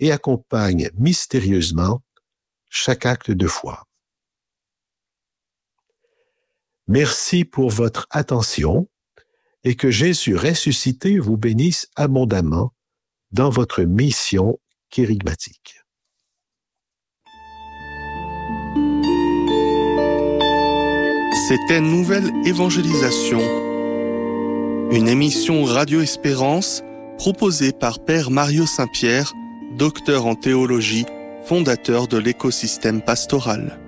et accompagne mystérieusement chaque acte de foi. Merci pour votre attention et que Jésus ressuscité vous bénisse abondamment dans votre mission kérigmatique. C'était Nouvelle Évangélisation, une émission Radio Espérance proposée par Père Mario Saint-Pierre, docteur en théologie, fondateur de l'écosystème pastoral.